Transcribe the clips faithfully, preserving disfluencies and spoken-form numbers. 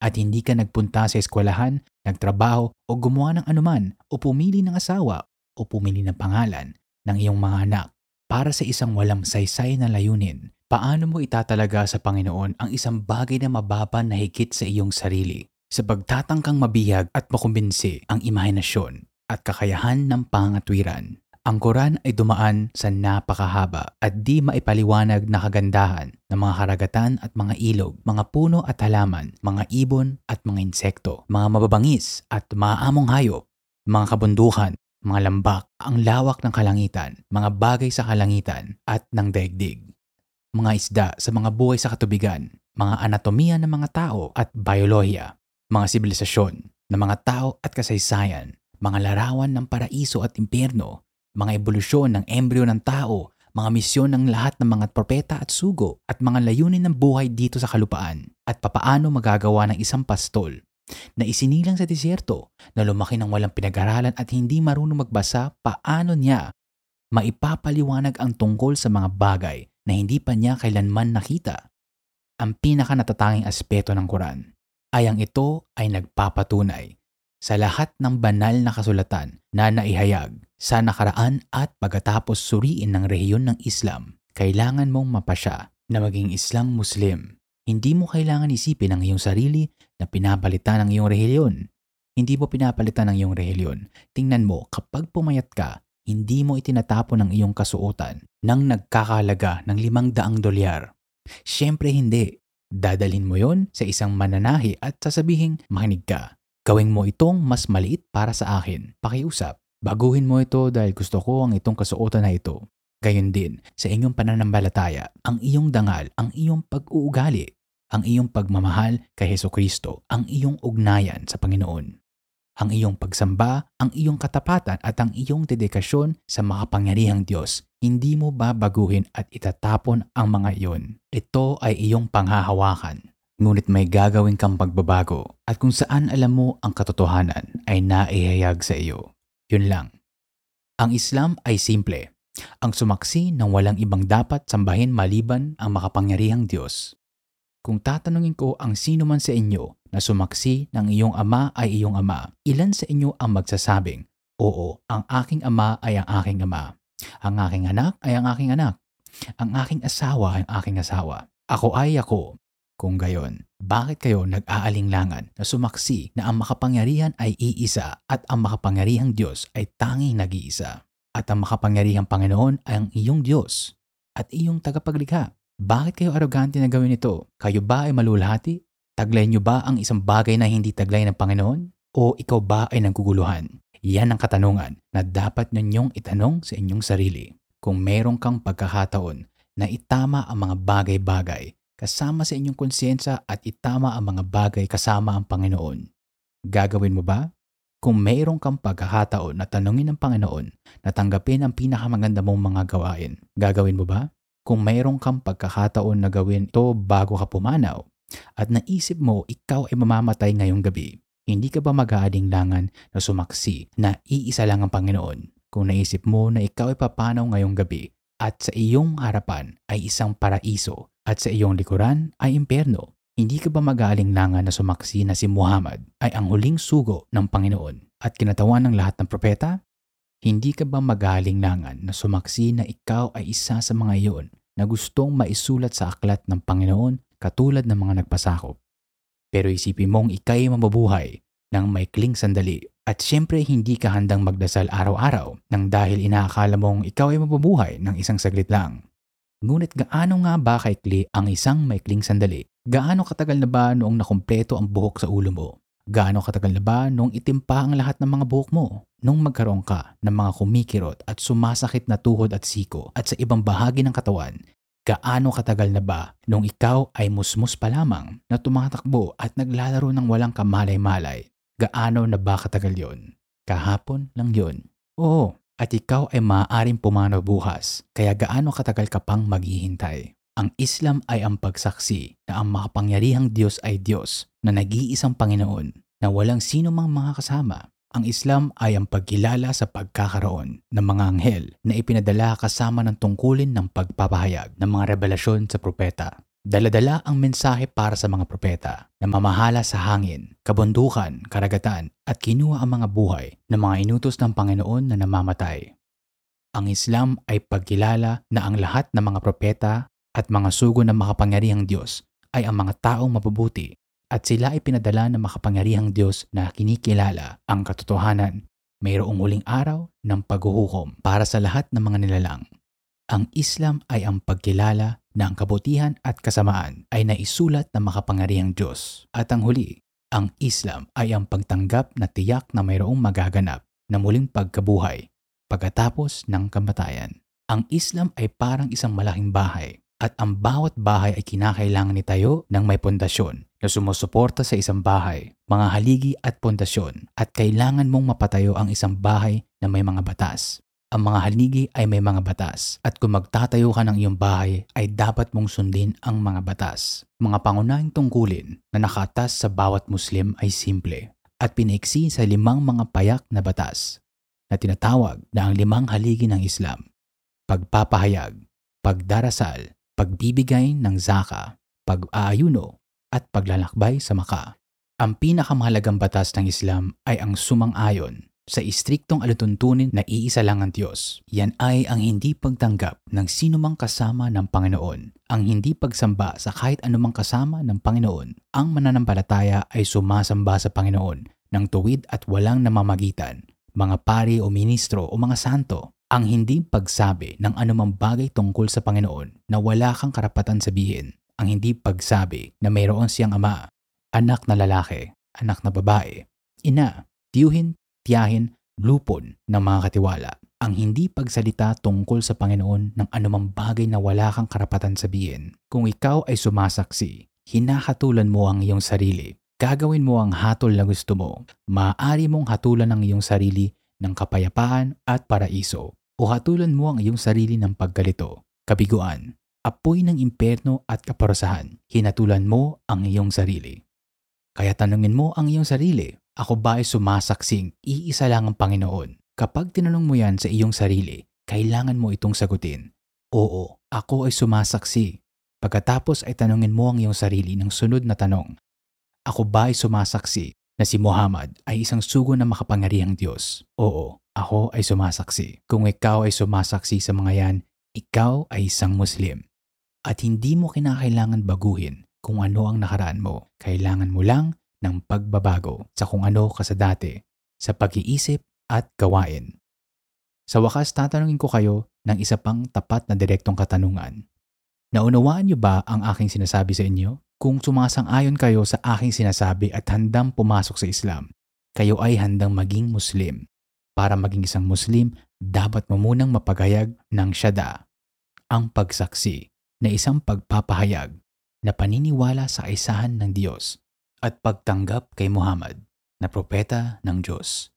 at hindi ka nagpunta sa eskwelahan, nagtrabaho o gumawa ng anuman o pumili ng asawa o pumili ng pangalan ng iyong mga anak para sa isang walang saysay na layunin, paano mo itatalaga sa Panginoon ang isang bagay na mababa na higit sa iyong sarili? Sa pagtatangkang mabihag at makumbinsi ang imahinasyon at kakayahan ng pangatwiran. Ang Quran ay dumaan sa napakahaba at di maipaliwanag na kagandahan ng mga karagatan at mga ilog, mga puno at halaman, mga ibon at mga insekto, mga mababangis at maaamong hayop, mga kabundukan, mga lambak, ang lawak ng kalangitan, mga bagay sa kalangitan at ng daigdig, mga isda sa mga buhay sa katubigan, mga anatomiya ng mga tao at biolohiya, mga sibilisasyon ng mga tao at kasaysayan, mga larawan ng paraiso at impyerno, mga ebolusyon ng embryo ng tao, mga misyon ng lahat ng mga propeta at sugo, at mga layunin ng buhay dito sa kalupaan, at papaano magagawa ng isang pastol na isinilang sa disyerto, na lumaki ng walang pinag-aralan at hindi marunong magbasa, paano niya maipapaliwanag ang tungkol sa mga bagay na hindi pa niya kailanman nakita? Ang pinaka-natatanging aspeto ng Quran ay ang ito ay nagpapatunay sa lahat ng banal na kasulatan na naihayag sa nakaraan at pagkatapos suriin ng rehiyon ng Islam, kailangan mong mapasya na maging Islam Muslim. Hindi mo kailangan isipin ang iyong sarili na pinapalitan ng iyong rehiyon. Hindi mo pinapalitan ang iyong rehiyon. Tingnan mo, kapag pumayat ka, hindi mo itinatapon ang iyong kasuotan nang nagkakahalaga ng limang daang dolyar. Siyempre hindi. Dadalhin mo yon sa isang mananahi at sasabihin, makinig ka. Gawin mo itong mas maliit para sa akin. Pakiusap. Baguhin mo ito dahil gusto ko ang itong kasuotan na ito. Gayon din sa inyong pananampalataya, ang iyong dangal, ang iyong pag-uugali, ang iyong pagmamahal kay Hesukristo, ang iyong ugnayan sa Panginoon, ang iyong pagsamba, ang iyong katapatan at ang iyong dedikasyon sa makapangyarihang Diyos. Hindi mo babaguhin at itatapon ang mga iyon. Ito ay iyong panghahawakan. Ngunit may gagawin kang pagbabago at kung saan alam mo ang katotohanan ay naihayag sa iyo. Yun lang. Ang Islam ay simple. Ang sumaksi ng walang ibang dapat sambahin maliban ang makapangyarihang Diyos. Kung tatanungin ko ang sino man sa inyo na sumaksi ng iyong ama ay iyong ama, ilan sa inyo ang magsasabing, oo, ang aking ama ay ang aking ama. Ang aking anak ay ang aking anak. Ang aking asawa ay ang aking asawa. Ako ay ako. Kung gayon, bakit kayo nag-aalinglangan na sumaksi na ang makapangyarihan ay iisa at ang makapangyarihang Diyos ay tanging nag-iisa? At ang makapangyarihang Panginoon ay ang iyong Diyos at iyong tagapaglikha. Bakit kayo arogante na gawin ito? Kayo ba ay malulhati? Taglay niyo ba ang isang bagay na hindi taglay ng Panginoon? O ikaw ba ay naguguluhan? Yan ang katanungan na dapat ninyong itanong sa inyong sarili. Kung mayroon kang pagkakataon na itama ang mga bagay-bagay kasama sa inyong konsyensya at itama ang mga bagay kasama ang Panginoon, gagawin mo ba? Kung mayroon kang pagkakataon na tanungin ng Panginoon na tanggapin ang pinakamaganda mong mga gawain, gagawin mo ba? Kung mayroon kang pagkakataon na gawin ito bago ka pumanaw at naisip mo ikaw ay mamamatay ngayong gabi, hindi ka ba mag-aalinlangan na sumaksi na iisa lang ang Panginoon? Kung naisip mo na ikaw ay papanaw ngayong gabi at sa iyong harapan ay isang paraiso at sa iyong likuran ay impyerno, hindi ka ba mag-aalinlangan na sumaksi na si Muhammad ay ang huling sugo ng Panginoon at kinatawan ng lahat ng propeta? Hindi ka ba mag-aalinlangan na sumaksi na ikaw ay isa sa mga iyon na gustong maisulat sa aklat ng Panginoon katulad ng mga nagpasakop? Pero isipin mong ikay mabubuhay ng maikling sandali at siyempre hindi ka handang magdasal araw-araw nang dahil inaakala mong ikaw ay mabubuhay ng isang saglit lang. Ngunit gaano nga ba kaikli ang isang maikling sandali? Gaano katagal na ba noong nakumpleto ang buhok sa ulo mo? Gaano katagal na ba noong itimpa ang lahat ng mga buhok mo? Nung magkaroon ka ng mga kumikirot at sumasakit na tuhod at siko at sa ibang bahagi ng katawan, gaano katagal na ba nung ikaw ay musmus pa lamang na tumatakbo at naglalaro ng walang kamalay-malay? Gaano na ba katagal yon? Kahapon lang yon. Oo. At ikaw ay maaaring pumanaw bukas, kaya gaano katagal ka pang maghihintay? Ang Islam ay ang pagsaksi na ang makapangyarihang Diyos ay Diyos na nag-iisang Panginoon na walang sino mang mga kasama. Ang Islam ay ang pagkilala sa pagkakaroon ng mga anghel na ipinadala kasama ng tungkulin ng pagpapahayag ng mga revelasyon sa propeta. Dala-dala ang mensahe para sa mga propeta na mamahala sa hangin, kabundukan, karagatan at kinuha ang mga buhay ng mga inutos ng Panginoon na namamatay. Ang Islam ay pagkilala na ang lahat ng mga propeta at mga sugo ng makapangyarihang Diyos ay ang mga taong mabubuti at sila ay pinadala ng makapangyarihang Diyos na kinikilala ang katotohanan, mayroong huling araw ng paghuhukom para sa lahat ng mga nilalang. Ang Islam ay ang pagkilala na ang kabutihan at kasamaan ay naisulat ng makapangyarihang Diyos. At ang huli, ang Islam ay ang pagtanggap na tiyak na mayroong magaganap na muling pagkabuhay pagkatapos ng kamatayan. Ang Islam ay parang isang malaking bahay at ang bawat bahay ay kinakailangan itayo ng may pundasyon na sumusuporta sa isang bahay, mga haligi at pundasyon at kailangan mong mapatayo ang isang bahay na may mga batas. Ang mga haligi ay may mga batas at kung magtatayo ka ng iyong bahay ay dapat mong sundin ang mga batas. Mga pangunahing tungkulin na nakaatas sa bawat Muslim ay simple at pinaiksi sa limang mga payak na batas na tinatawag na ang limang haligi ng Islam: pagpapahayag, pagdarasal, pagbibigay ng zaka, pag-aayuno at paglalakbay sa Maka. Ang pinakamahalagang batas ng Islam ay ang sumang-ayon sa istriktong alituntunin na iisa lang ang Diyos. Yan ay ang hindi pagtanggap ng sinumang kasama ng Panginoon, ang hindi pagsamba sa kahit anumang kasama ng Panginoon. Ang mananampalataya ay sumasamba sa Panginoon ng tuwid at walang namamagitan, mga pari o ministro o mga santo. Ang hindi pagsabi ng anumang bagay tungkol sa Panginoon na wala kang karapatan sabihin. Ang hindi pagsabi na mayroon siyang ama, anak na lalaki, anak na babae, ina, tiyuhin, tiyahin, lupon ng mga katiwala. Ang hindi pagsalita tungkol sa Panginoon ng anumang bagay na wala kang karapatan sabihin. Kung ikaw ay sumasaksi, hinahatulan mo ang iyong sarili. Gagawin mo ang hatol na gusto mo. Maaari mong hatulan ang iyong sarili ng kapayapaan at paraiso. O hatulan mo ang iyong sarili ng pagkalito, kabiguan, apoy ng impyerno at kaparusahan. Hinatulan mo ang iyong sarili. Kaya tanungin mo ang iyong sarili, ako ba ay sumasaksing iisa lang ang Panginoon? Kapag tinanong mo yan sa iyong sarili, kailangan mo itong sagutin. Oo, ako ay sumasaksi. Pagkatapos ay tanungin mo ang iyong sarili ng sunod na tanong. Ako ba ay sumasaksi na si Muhammad ay isang sugo ng makapangyarihang Diyos? Oo, ako ay sumasaksi. Kung ikaw ay sumasaksi sa mga yan, ikaw ay isang Muslim. At hindi mo kinakailangan baguhin kung ano ang nakaraan mo. Kailangan mo lang ng pagbabago sa kung ano ka sa dati, sa pag-iisip at gawain. Sa wakas, tatanungin ko kayo ng isa pang tapat na direktong katanungan. Naunawaan niyo ba ang aking sinasabi sa inyo? Kung sumasang-ayon kayo sa aking sinasabi at handang pumasok sa Islam, kayo ay handang maging Muslim. Para maging isang Muslim, dapat mo munang mapagayag ng syahada, ang pagsaksi na isang pagpapahayag na paniniwala sa kaisahan ng Diyos at pagtanggap kay Muhammad na propeta ng Diyos.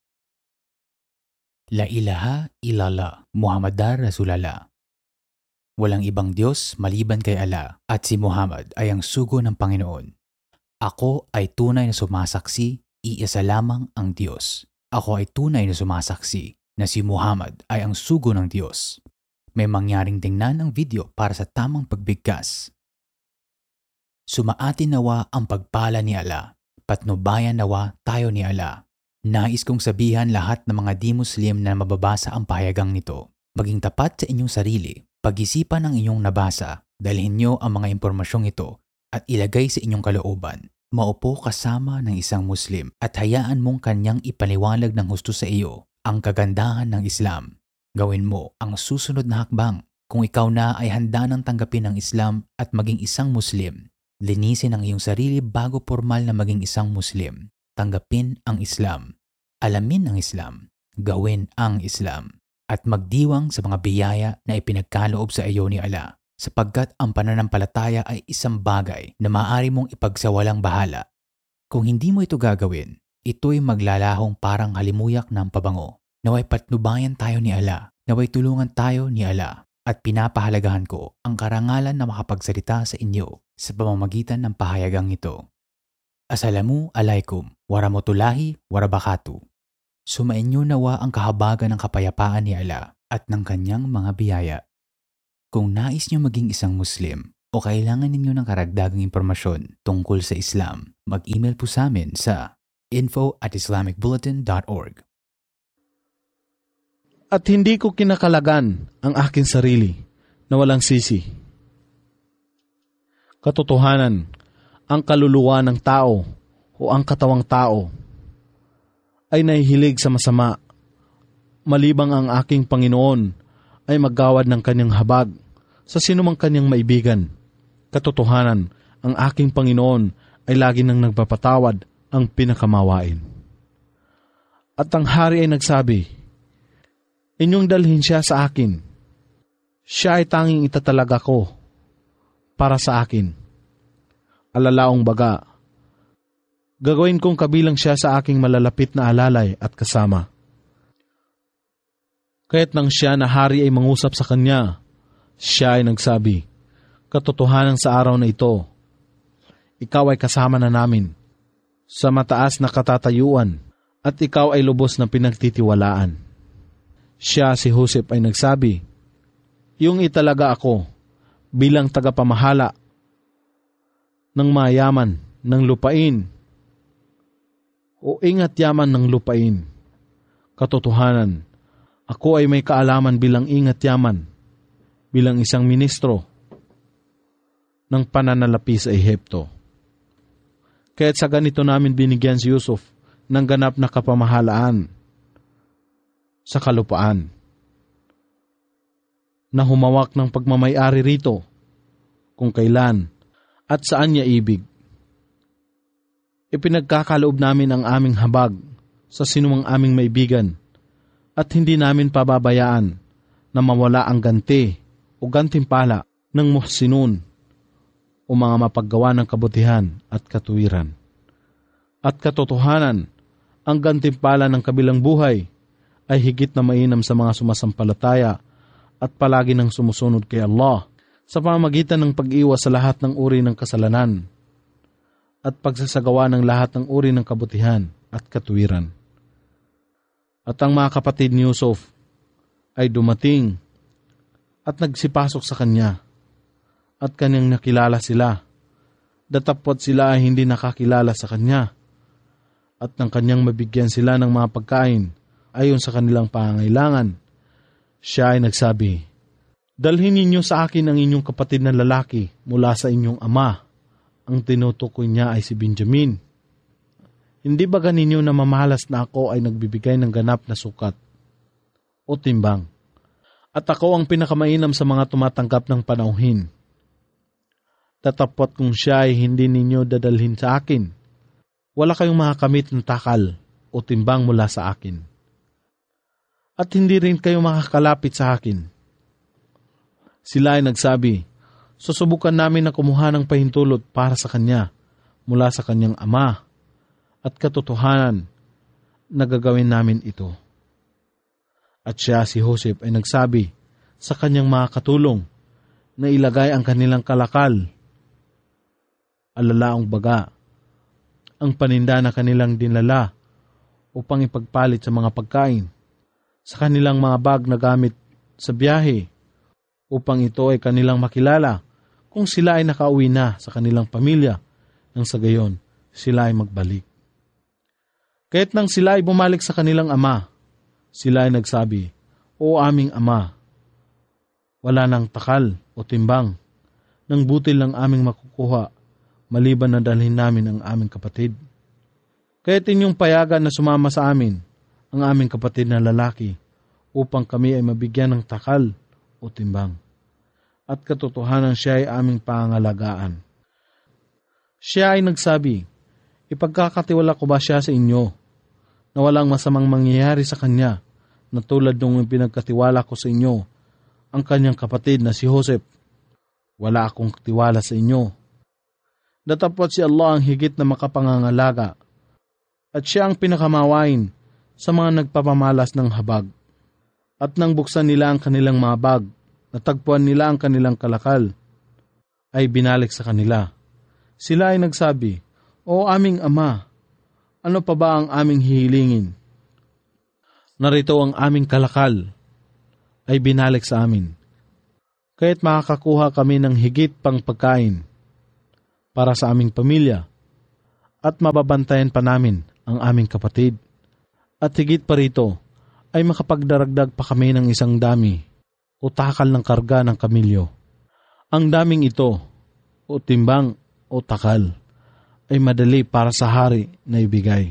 La ilaha illallah Muhammadar Rasulullah. Walang ibang Diyos maliban kay Allah at si Muhammad ay ang sugo ng Panginoon. Ako ay tunay na sumasaksi, iisa lamang ang Diyos. Ako ay tunay na sumasaksi na si Muhammad ay ang sugo ng Diyos. May mangyaring tingnan ang video para sa tamang pagbigkas. Sumaatin nawa ang pagpala ni Allah, patnubayan nawa tayo ni Allah. Nais kong sabihan lahat ng mga di-Muslim na mababasa ang pahayagang nito. Maging tapat sa inyong sarili, pag-isipan ang inyong nabasa, dalhin nyo ang mga impormasyong ito at ilagay sa inyong kalooban. Maupo kasama ng isang Muslim at hayaan mong kanyang ipaliwanag ng husto sa iyo ang kagandahan ng Islam. Gawin mo ang susunod na hakbang. Kung ikaw na ay handa nang tanggapin ang Islam at maging isang Muslim, linisin ang iyong sarili bago formal na maging isang Muslim. Tanggapin ang Islam. Alamin ang Islam. Gawin ang Islam. At magdiwang sa mga biyaya na ipinagkaloob sa iyo ni Allah. Sapagkat ang pananampalataya ay isang bagay na maaari mong ipagsawalang bahala. Kung hindi mo ito gagawin, ito'y maglalahong parang halimuyak ng pabango. Naway patnubayan tayo ni Allah. Naway tulungan tayo ni Allah. At pinapahalagahan ko ang karangalan na makapagsalita sa inyo sa pamamagitan ng pahayagang ito. Assalamu alaikum warahmatullahi wabarakatuh. Sumainyo nawa ang kahabagan ng kapayapaan ni Allah at ng kanyang mga biyaya. Kung nais niyo maging isang Muslim o kailangan ninyo ng karagdagang impormasyon tungkol sa Islam, mag-email po sa amin sa info at islamic bulletin dot org. At hindi ko kinakalagan ang aking sarili na walang sisi. Katotohanan, ang kaluluwa ng tao o ang katawang tao ay nahihilig sa masama, malibang ang aking Panginoon ay maggawad ng kanyang habag sa sinumang kanyang maibigan. Katotohanan, ang aking Panginoon ay lagi nang nagpapatawad ang pinakamawain. At ang hari ay nagsabi, inyong dalhin siya sa akin. Siya ay tanging itatalaga ko para sa akin. Alalaong baga, gagawin kong kabilang siya sa aking malalapit na alalay at kasama. Kaya't nang siya na hari ay mangusap sa kanya, siya ay nagsabi, katotohanan sa araw na ito, ikaw ay kasama na namin sa mataas na katatayuan at ikaw ay lubos na pinagtitiwalaan. Siya si Joseph ay nagsabi, yung italaga ako bilang tagapamahala ng mayaman ng lupain o ingat yaman ng lupain. Katotohanan, ako ay may kaalaman bilang ingat yaman, bilang isang ministro ng pananalapi sa Ehipto. Kaya't sa ganito namin binigyan si Yusuf ng ganap na kapamahalaan sa kalupaan, na humawak ng pagmamay-ari rito kung kailan at saan niya ibig. Ipinagkakaloob namin ang aming habag sa sinumang aming maibigan at hindi namin pababayaan na mawala ang ganti o gantimpala ng muhsinun o mga mapaggawa ng kabutihan at katuwiran. At katotohanan, ang gantimpala ng kabilang buhay ay higit na mainam sa mga sumasampalataya at palagi nang sumusunod kay Allah sa pamamagitan ng pag-iwas sa lahat ng uri ng kasalanan at pagsasagawa ng lahat ng uri ng kabutihan at katuwiran. At ang mga kapatid ni Yusuf ay dumating at nagsipasok sa kanya at kanyang nakilala sila. Datapwat sila ay hindi nakakilala sa kanya at nang kanyang mabigyan sila ng mga pagkain ayon sa kanilang pangangailangan, siya ay nagsabi, dalhin ninyo sa akin ang inyong kapatid na lalaki mula sa inyong ama. Ang tinutukoy niya ay si Benjamin. Hindi ba ganinyo na mamahalas na ako ay nagbibigay ng ganap na sukat o timbang? At ako ang pinakamainam sa mga tumatanggap ng panauhin. Tatapot kung siya ay hindi ninyo dadalhin sa akin, wala kayong makakamit ng takal o timbang mula sa akin. At hindi rin kayo makakalapit sa akin. Sila ay nagsabi, susubukan namin na kumuha ng pahintulot para sa kanya mula sa kanyang ama, at katotohanan na gagawin namin ito. At siya si Joseph ay nagsabi sa kanyang mga katulong na ilagay ang kanilang kalakal, alalaong baga, ang paninda na kanilang dinala upang ipagpalit sa mga pagkain, sa kanilang mga bag na gamit sa biyahe, upang ito ay kanilang makilala kung sila ay nakauwi na sa kanilang pamilya, nang sa gayon sila ay magbalik. Kaya't nang sila ay bumalik sa kanilang ama, sila ay nagsabi, O aming ama, wala nang takal o timbang, nang butil lang aming makukuha, maliban na dalhin namin ang aming kapatid. Kaya't inyong payagan na sumama sa amin ang aming kapatid na lalaki, upang kami ay mabigyan ng takal o timbang. At katotohanan siya ay aming pangalagaan. Siya ay nagsabi, ipagkakatiwala ko ba siya sa inyo, na walang masamang mangyayari sa kanya, na tulad nung pinagkatiwala ko sa inyo, ang kanyang kapatid na si Joseph? Wala akong tiwala sa inyo. Datapwat si Allah ang higit na makapangangalaga, at siya ang pinakamawain sa mga nagpapamalas ng habag. At nang buksan nila ang kanilang mga bag, natagpuan nila ang kanilang kalakal, ay binalik sa kanila. Sila ay nagsabi, O aming ama, ano pa ba ang aming hihilingin? Narito ang aming kalakal, ay binalik sa amin. kaya't makakakuha kami ng higit pang pagkain para sa aming pamilya at mababantayan pa namin ang aming kapatid. At higit pa rito ay makapagdaragdag pa kami ng isang dami o takal ng karga ng kamilyo. Ang daming ito o timbang o takal ay madali para sa hari na ibigay.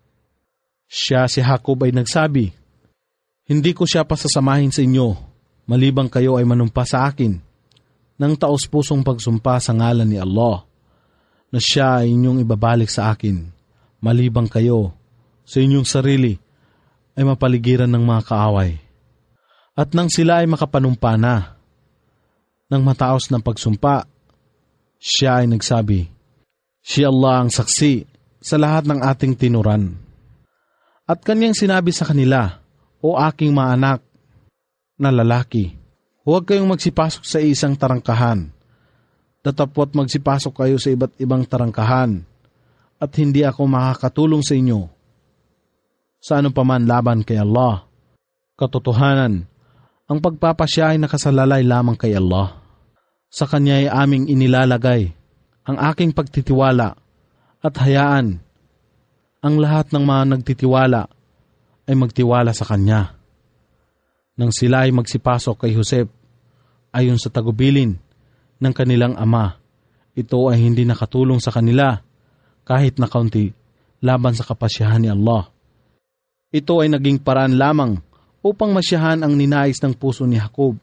Siya si Jacob ay nagsabi, "Hindi ko siya pasasamahin sa inyo, malibang kayo ay manumpa sa akin ng taos-pusong pagsumpa sa ngalan ni Allah, na siya ay inyong ibabalik sa akin, malibang kayo sa inyong sarili ay mapaligiran ng mga kaaway." At nang sila ay makapanumpa na ng mataos na pagsumpa, siya ay nagsabi, "Si Allah ang saksi sa lahat ng ating tinuran." At kanyang sinabi sa kanila, "O aking mga anak na lalaki, huwag kayong magsipasok sa isang tarangkahan. Datapwat magsipasok kayo sa iba't ibang tarangkahan at hindi ako makakatulong sa inyo sa anupaman laban kay Allah. Katotohanan, ang pagpapasya ay nakasalalay lamang kay Allah. Sa Kanya ay aming inilalagay ang aking pagtitiwala at hayaan ang lahat ng mga nagtitiwala ay magtiwala sa Kanya." Nang sila ay magsipasok kay Joseph, ayon sa tagubilin ng kanilang ama, ito ay hindi nakatulong sa kanila kahit na kaunti laban sa kapasyahan ni Allah. Ito ay naging paraan lamang upang masyahan ang ninais ng puso ni Jacob.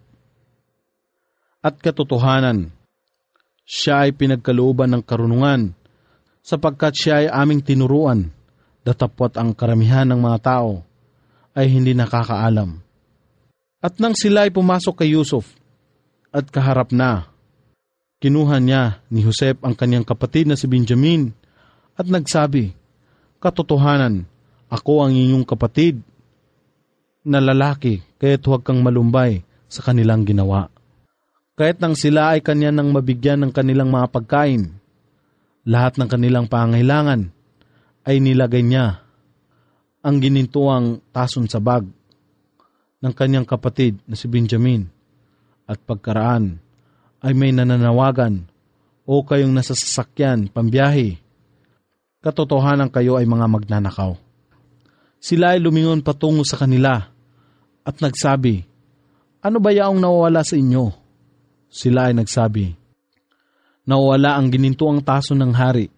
At katotohanan, siya ay pinagkalooban ng karunungan sapagkat siya ay aming tinuruan, datapwat ang karamihan ng mga tao ay hindi nakakaalam. At nang sila ay pumasok kay Yusuf at kaharap na, kinuha niya ni Joseph ang kanyang kapatid na si Benjamin at nagsabi, "Katotohanan, ako ang inyong kapatid na lalaki, kaya't huwag kang malumbay sa kanilang ginawa." Kahit nang sila ay kanya nang mabigyan ng kanilang mga pagkain, lahat ng kanilang pangailangan ay nilagay niya ang ginintuang tason sa bag ng kanyang kapatid na si Benjamin. At pagkaraan ay may nananawagan, "O kayong nasa sasakyan, pambiyahe, katotohanan kayo ay mga magnanakaw." Sila ay lumingon patungo sa kanila at nagsabi, "Ano ba yaong nawawala sa inyo?" Sila ay nagsabi, "Nawawala ang ginintuang taso ng hari,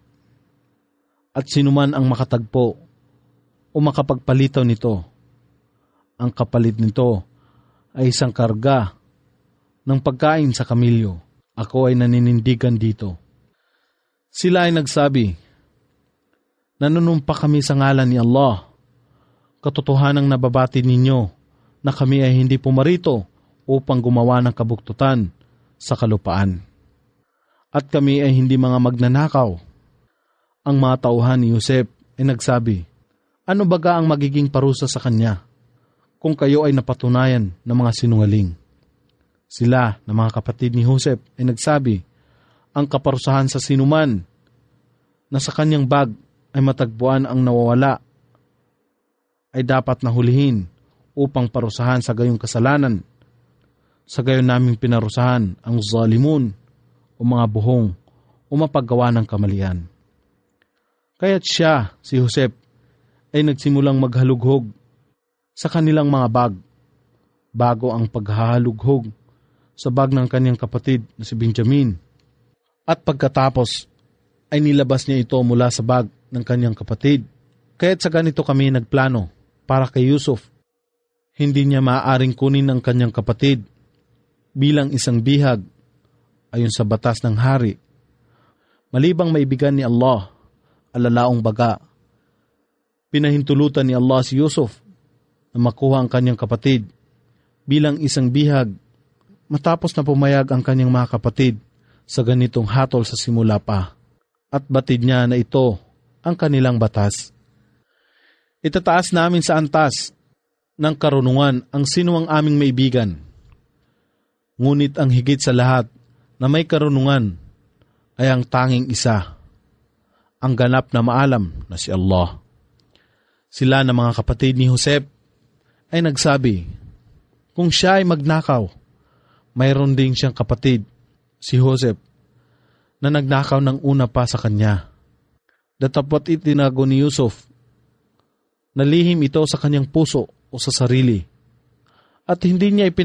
at sinuman ang makatagpo o makapagpalitaw nito, ang kapalit nito ay isang karga ng pagkain sa kamilyo. Ako ay naninindigan dito." Sila ay nagsabi, "Nanunumpa kami sa ngalan ni Allah. Katotohanang nababati ninyo na kami ay hindi pumarito upang gumawa ng kabuktutan sa kalupaan. At kami ay hindi mga magnanakaw." Ang mga tauhan ni Joseph ay nagsabi, "Ano baga ang magiging parusa sa kanya kung kayo ay napatunayan ng mga sinungaling?" Sila na mga kapatid ni Joseph ay nagsabi, "Ang kaparusahan sa sinuman na sa kanyang bag ay matagpuan ang nawawala ay dapat nahulihin upang parusahan sa gayong kasalanan. Sa gayon naming pinarusahan ang zalimun o mga buhong o mapaggawa ng kamalian." Kaya't siya, si Joseph, ay nagsimulang maghalughog sa kanilang mga bag bago ang paghahalughog sa bag ng kanyang kapatid na si Benjamin. At pagkatapos ay nilabas niya ito mula sa bag ng kanyang kapatid. Kaya't sa ganito kami nagplano para kay Yusuf. Hindi niya maaaring kunin ang kanyang kapatid bilang isang bihag ayon sa batas ng hari, malibang maibigan ni Allah alalaong baga. Pinahintulutan ni Allah si Yusuf na makuha ang kanyang kapatid bilang isang bihag matapos na pumayag ang kanyang mga kapatid sa ganitong hatol sa simula pa, at batid niya na ito ang kanilang batas. Itataas namin sa antas ng karunungan ang sinuwang aming maibigan. Ngunit ang higit sa lahat na may karunungan ay ang tanging isa, ang ganap na maalam na si Allah. Sila na mga kapatid ni Joseph ay nagsabi, "Kung siya ay magnakaw, mayroon din siyang kapatid, si Joseph, na nagnakaw ng una pa sa kanya. Datapot itinago ni Yusuf, nalihim ito sa kanyang puso o sa sarili, at hindi niya ipin